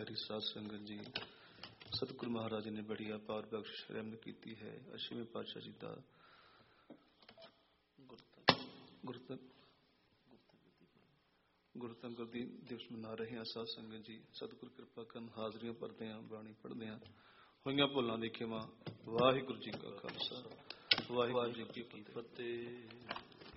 ਪਿਆਰੀ ਸਾਧ ਸੰਗਤ ਜੀ, ਸਤਿਗੁਰੂ ਮਹਾਰਾਜ ਨੇ ਬੜੀ ਅਪਾਰ ਬਖਸ਼ਿਸ਼ ਰਹਿਮਤ ਕੀਤੀ ਹੈ। ਅਸ਼ਵਵੇਂ ਪਾਤਸ਼ਾਹ ਜੀ ਦਾ ਗੁਰਤੰਗਰ ਦੀ ਦਿਵਸ ਮਨਾ ਰਹੇ ਹਾਂ। ਸਾਧ ਸੰਗਤ ਜੀ, ਸਤਿਗੁਰ ਕਿਰਪਾ ਕਰਨ, ਹਾਜ਼ਰੀਆਂ ਭਰਦੇ ਹਾਂ, ਬਾਣੀ ਪੜ੍ਹਦੇ ਹਾਂ, ਹੋਈਆਂ ਭੁੱਲਾਂ ਦੀ ਖਿਮਾ। ਵਾਹਿਗੁਰੂ ਜੀ ਕਾ ਖਾਲਸਾ, ਵਾਹਿਗੁਰੂ ਜੀ ਕੀ ਫਤਿਹ।